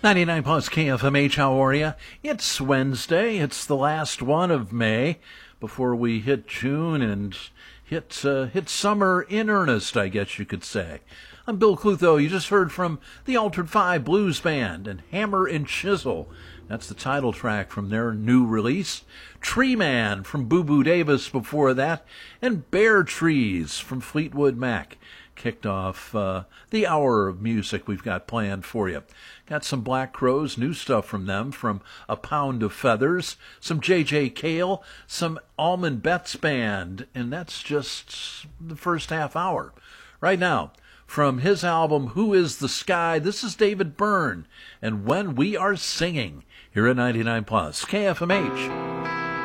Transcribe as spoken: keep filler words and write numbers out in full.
ninety-nine plus K F M H, how are you? It's Wednesday. It's the last one of May before we hit June and hit uh, hit summer in earnest, I guess you could say. I'm Bill Clutho. You just heard from the Altered Five Blues Band and Hammer and Chisel. That's the title track from their new release. Tree Man from Boo Boo Davis before that, and Bare Trees from Fleetwood Mac kicked off uh, the hour of music we've got planned for you. Got some Black Crowes, new stuff from them, from A Pound of Feathers, some J J Cale, some Allman Betts Band, and that's just the first half hour. Right now, from his album, Who is the Sky, this is David Byrne, and When We Are Singing, here at ninety-nine plus K F M H.